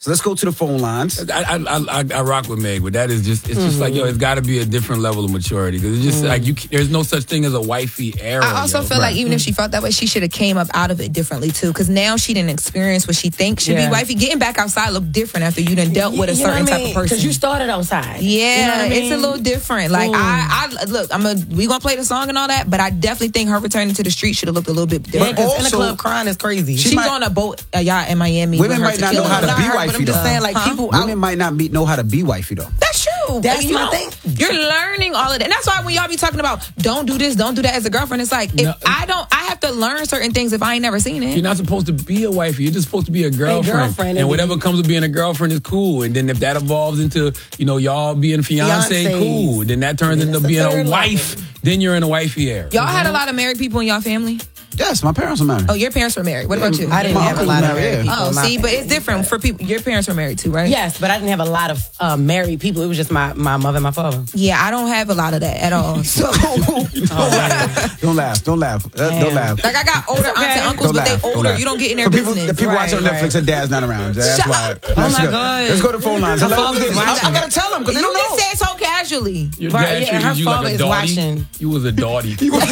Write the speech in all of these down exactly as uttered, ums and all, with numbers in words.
So let's go to the phone lines. I I, I, I rock with Meg, but that is just, it's mm-hmm. just like, yo, it's got to be a different level of maturity. Because it's just mm-hmm. like, you, there's no such thing as a wifey era. I also yo. feel right. like even if she felt that way, she should have came up out of it differently too. Because now she didn't experience what she thinks should yeah. be wifey. Getting back outside look different after you done dealt with a you certain know what I mean? type of person. Because you started outside. Yeah, you know what I mean? It's a little different. Like, I, I look, I'm a, we gonna play the song and all that, but I definitely think her returning to the street should have looked a little bit different. Yeah, because in the club crying is crazy. She, she was on a boat, uh, yacht in Miami. Women might not know how to be her, wifey, I'm just though. saying, like, huh? people, women might not be, know how to be wifey, though. That's true. That's you my know, thing. You're learning all of that. And that's why when y'all be talking about don't do this, don't do that as a girlfriend, it's like, if no, I don't, I have to learn certain things if I ain't never seen it. You're not supposed to be a wifey. You're just supposed to be a girlfriend. A girlfriend and whatever comes with being a girlfriend is cool. And then if that evolves into, you know, y'all being fiance, Fiancés. cool. Then that turns yeah, into being a wife. Level. Then you're in a wifey era. Y'all mm-hmm. had a lot of married people in y'all family? Yes, my parents were married. Oh, your parents were married. What about you? I didn't my have a lot of married people. Oh, see, but it's different for people. Your parents were married too, right? Yes, but I didn't have a lot of uh, married people. It was just my, my mother and my father. Yeah, I don't have a lot of that at all. So oh, don't laugh, don't laugh, uh, don't laugh. Like I got older aunts and uncles, but they older. You don't get in their for people, business. The people right, watching on right. Netflix, their dad's not around. That's Shut why. Up. Oh Let's my go. God. Let's go to phone lines. Hello, I, I gotta tell them because they you don't know. just say it so casually. Your right, dad yeah, and her you father like a is daughty. watching. You was a daughty. You was a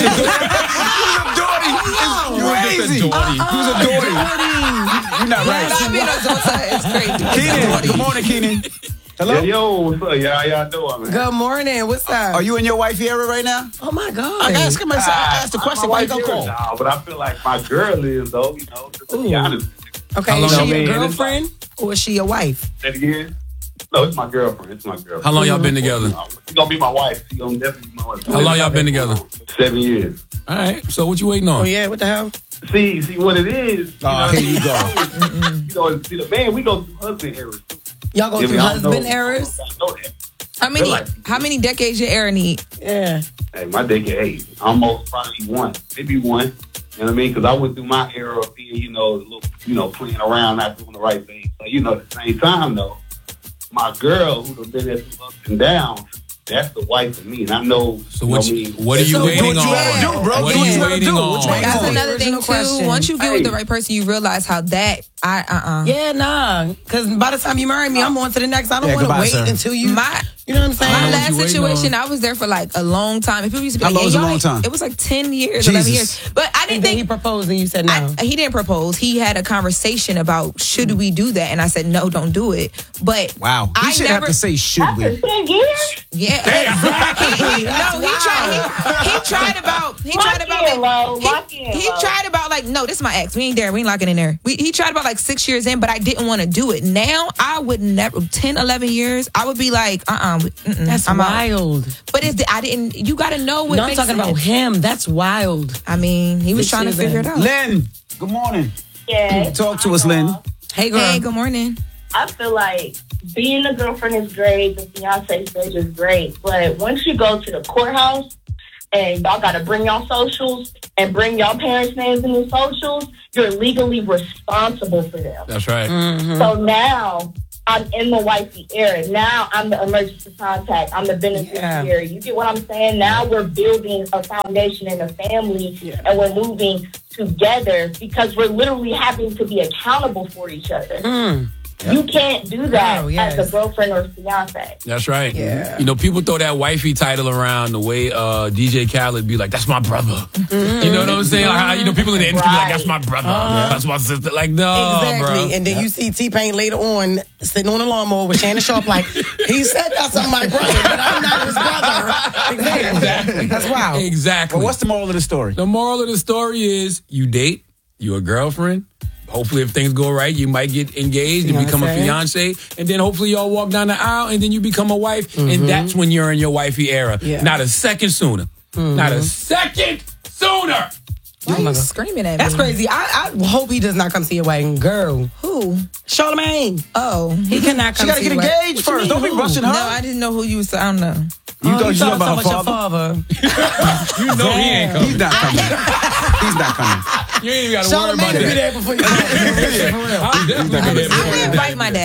daughty. You was Crazy. just a daughty. You was a daughty. You're not right. Stop being a daughter. It's crazy. Keenan, good morning, Keenan. Hello? Yo, yo, what's up? Yeah, how y'all doing, man? Good morning. What's up? Are you in your wifey era right now? Oh, my God. I asked him, I asked the question, why you gonna call? No, but I feel like my girl is, though, you know, just to be honest. Okay, is she your your girlfriend or is she your wife? That again? No, it's my girlfriend. It's my girlfriend. How long y'all been together? She's gonna be my wife. She's gonna definitely be my wife. How long y'all been together? Seven years. All right. So what you waiting on? Oh, yeah. What the hell? See, see what it is. You Oh, know, here you go. you know, see, the man, we go through husband eras. Y'all go Yeah, through I don't husband know. errors? I know that. How many? Like- How many decades your era need? Yeah. Hey, my decade, hey, almost probably one, maybe one. You know what I mean? Because I went through my era of being, you know, a little, you know, playing around, not doing the right thing. But, you know, at the same time, though, my girl, who's been there through ups and downs, that's the wife of me. And I know, So what, you you, know what I mean? what are you So waiting what you on? gotta do, bro? What Do are what you you gotta waiting do. on? What you waiting That's on? another thing Original too. question. Once you get with Hey. the right person, you realize how that I uh uh Yeah, nah. Because by the time you marry me, I'm on to the next. I don't Yeah, want to goodbye, wait sir. until you. My You know what I'm saying? my know what last you waiting situation, on. I was there for like a long time. And people used to be How like, long yeah, is a y'all long ain't- time? It was like ten years, eleven Jesus. years. But I didn't And then he think proposed and you said no. I, he didn't propose. He had a conversation about should we do that, and I said no, don't do it. But Wow. He I should never. have to say, should we? ten years? Yeah, exactly. no, he tried. He, he tried about. He tried Lock about. in, Lo. Like, Lock he, in, he Lo. tried about like no, this is my ex. We ain't there. We ain't locking in there. We, he tried about like six years in, but I didn't want to do it. Now I would never. ten, eleven years. I would be like, uh, uh-uh, uh, That's I'm out. wild. But it's the, I didn't. You got to know what. No, I'm makes talking about sense. him. That's wild. I mean, he was Six trying to years figure in. it out. Lynn, good morning. Yeah. Talk to us, Lynn. Hey, girl. Hey, good morning. I feel like being a girlfriend is great, the fiance stage is great, but once you go to the courthouse and y'all got to bring y'all socials and bring y'all parents' names in the socials, you're legally responsible for them. That's right. Mm-hmm. So now I'm in the wifey era. Now I'm the emergency contact. I'm the beneficiary. You get what I'm saying? Now we're building a foundation and a family, Yeah. and we're moving together because we're literally having to be accountable for each other. Mm. You can't do that Oh, yes. as a girlfriend or fiance. That's right. Yeah. You know, people throw that wifey title around the way uh, D J Khaled be like, that's my brother. Mm-hmm. You know what I'm saying? Like, how, you know, people in the industry be like, Right. that's my brother. Uh-huh. That's my sister. Like, no, Exactly. bro. And then you see T-Pain later on sitting on the lawnmower with Shannon Sharp like, he said that's my brother, but I'm not his brother. Exactly. Exactly. That's wild. Exactly. Well, what's the moral of the story? The moral of the story is you date, you a girlfriend. Hopefully, if things go right, you might get engaged and become a fiance. And then hopefully y'all walk down the aisle and then you become a wife. Mm-hmm. And that's when you're in your wifey era. Yeah. Not a second sooner. Mm-hmm. Not a second sooner. Why are you screaming at That's me? crazy. I, I hope he does not come see your wedding. Girl. Who? Charlamagne. Oh, He cannot come She got to see get your wedding. engaged first. Don't be Who? rushing her. no, I didn't know who you was. I don't know. You Oh, thought you thought about her so much father? your father. You know he ain't coming. He's not coming. He's not coming. You ain't even got to worry Charlamagne about to be that. there before you. I'm definitely gonna be there I before would that. invite my dad.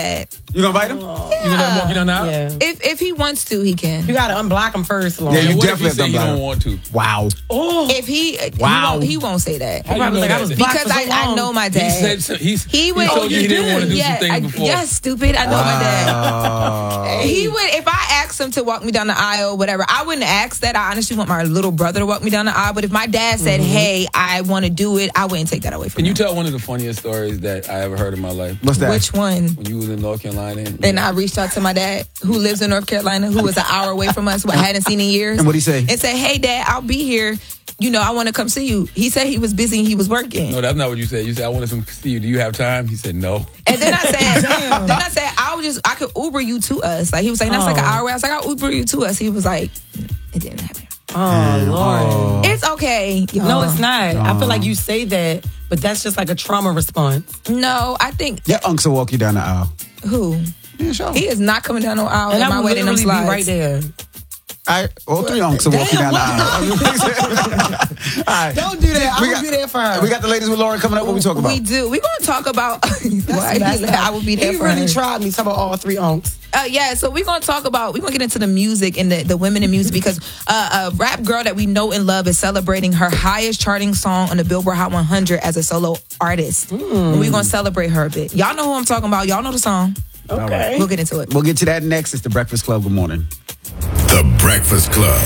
You gonna bite him? Yeah. You gonna let him walk you down the aisle? Yeah. If if he wants to, he can. You gotta unblock him first, Lauren. Yeah, you What if definitely he have say to he unblock don't him. want to? Wow. Oh. If he, Wow. he won't, he won't say that. How you probably know like, I that? was Because blocked for I, so I long. know my He dad. said so- he's, He he would. told you he didn't want to do yeah, some things I, before. yes, stupid. I know my dad. Wow. He would, if I asked him to walk me down the aisle, whatever, I wouldn't ask that. I honestly want my little brother to walk me down the aisle. But if my dad said, Mm-hmm. hey, I want to do it, I wouldn't take that away from Can you him. tell one of the funniest stories that I ever heard in my life? What's that? Which one? When you was in North Carolina. And, And I reached out to my dad, who lives in North Carolina, who was an hour away from us, who I hadn't seen in years. And what'd he say? And said, hey, Dad, I'll be here. You know, I want to come see you. He said he was busy and he was working. No, that's not what you said. You said, I want to see you. Do you have time? He said, no. And then I said, then I said, I'll just, I could Uber you to us. Like, he was like, that's like an hour away. I was like, I'll Uber you to us. He was like, it didn't happen. Oh, Lord. It's okay. y'all. No, it's not. I feel like you say that, but that's just like a trauma response. No, I think, Your unks will walk you down the aisle. who? Yeah, sure. He is not coming down no aisle And in I my would wedding. Them literally be slides. right there. All right, all three unks will walk you down the aisle. All right. Don't do that. I We will got- be there for her. We got the ladies with Lauren coming up. What we talking about? We do. We're going to talk about. Why That's he- not- I will be there He for really her. tried me. Talk about all three unks. Uh, yeah, so we're gonna talk about we're gonna get into the music and the, the women in music because uh, a rap girl that we know and love is celebrating her highest charting song on the Billboard Hot one hundred as a solo artist. Mm. And we're gonna celebrate her a bit. Y'all know who I'm talking about. Y'all know the song. Okay. We'll get into it. We'll get to that next. It's the Breakfast Club. Good morning. The Breakfast Club.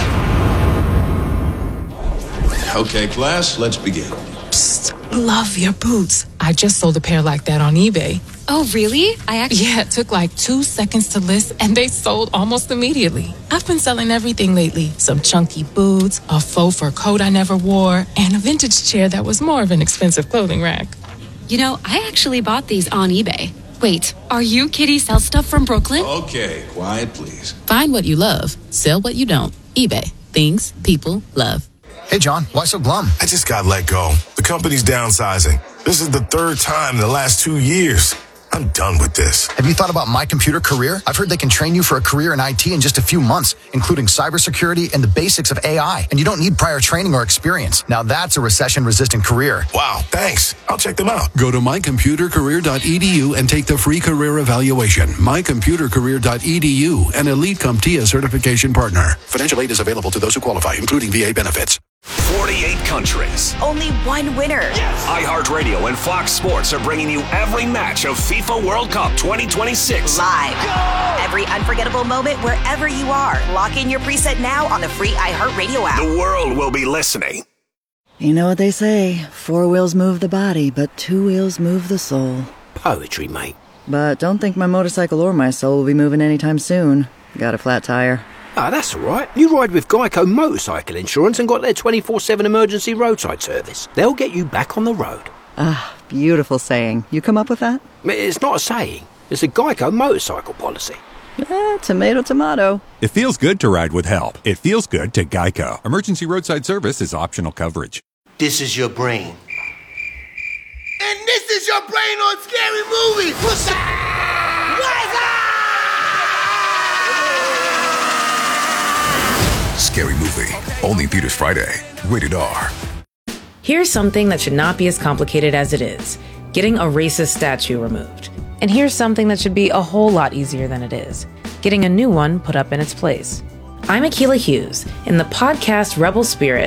Okay, class, let's begin. Love your boots. I just sold a pair like that on eBay. Oh, really? I actually... Yeah, it took like two seconds to list and they sold almost immediately. I've been selling everything lately. Some chunky boots, a faux fur coat I never wore, and a vintage chair that was more of an expensive clothing rack. You know, I actually bought these on eBay. Wait, are you Kitty Sell Stuff from Brooklyn? Okay, quiet, please. Find what you love. Sell what you don't. eBay. Things people love. Hey, John, why so glum? I just got let go. The company's downsizing. This is the third time in the last two years. I'm done with this. Have you thought about My Computer Career? I've heard they can train you for a career in I T in just a few months, including cybersecurity and the basics of A I. And you don't need prior training or experience. Now that's a recession-resistant career. Wow, thanks. I'll check them out. Go to my computer career dot e d u and take the free career evaluation. my computer career dot e d u, an Elite CompTIA certification partner. Financial aid is available to those who qualify, including V A benefits. forty-eight countries. Only one winner. Yes. iHeartRadio and Fox Sports are bringing you every match of FIFA World Cup twenty twenty-six. Live. Go! Every unforgettable moment wherever you are. Lock in your preset now on the free iHeartRadio app. The world will be listening. You know what they say, four wheels move the body, but two wheels move the soul. Poetry, mate. But don't think my motorcycle or my soul will be moving anytime soon. Got a flat tire. Ah, that's all right. You ride with Geico Motorcycle Insurance and got their twenty-four seven emergency roadside service. They'll get you back on the road. Ah, beautiful saying. You come up with that? It's not a saying. It's a Geico motorcycle policy. Eh, tomato, tomato. It feels good to ride with help. It feels good to Geico. Emergency roadside service is optional coverage. This is your brain. And this is your brain on Scary Movie. What's up? What's up? Scary Movie. Only theaters Friday. Rated R. Here's something that should not be as complicated as it is. Getting a racist statue removed. And here's something that should be a whole lot easier than it is. Getting a new one put up in its place. I'm Akilah Hughes. In the podcast Rebel Spirit,